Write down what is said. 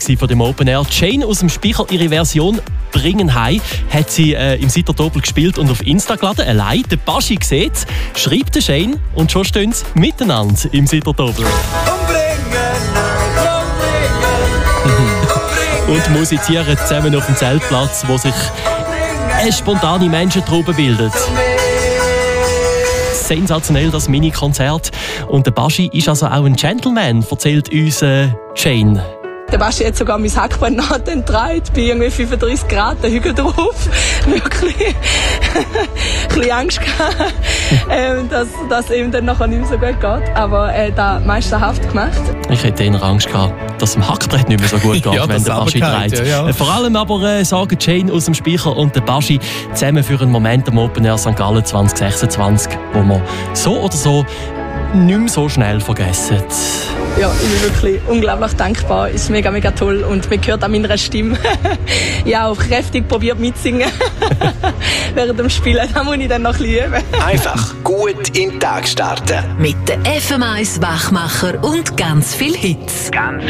von dem Open Air. Jane aus dem Speicher, ihre Version «Bringen heim» hat sie im Sitter-Doppel gespielt und auf Insta geladen, allein. Der Baschi sieht, schreibt der Jane und schon stehen sie miteinander im Sitter-Doppel. Und musizieren zusammen auf dem Zeltplatz, wo sich eine spontane Menschentraube bildet. Sensationell, das Mini-Konzert. Und der Baschi ist also auch ein Gentleman, erzählt uns Jane. Der Baschi hat sogar mein Hackbrett nachgetragen, bei irgendwie 35 Grad, der Hügel drauf. Wirklich ein bisschen Angst gehabt, dass ihm dann nachher nicht mehr so gut geht. Aber das meisterhaft gemacht. Ich hätte eher Angst gehabt, dass dem Hackbrett nicht mehr so gut geht, ja, wenn der Baschi trägt. Ja. Vor allem aber sagen Jane aus dem Speicher und der Baschi zusammen für einen Moment am Open Air St. Gallen 2026, wo wir so oder so nicht mehr so schnell vergessen. Ja, ich bin wirklich unglaublich dankbar. Es ist mega, mega toll und man hört an meiner Stimme. Ja, auch kräftig probiert mitzusingen während dem Spielen. Da muss ich dann noch üben. Einfach gut in den Tag starten. Mit den FM1 Wachmacher und ganz viel Hits.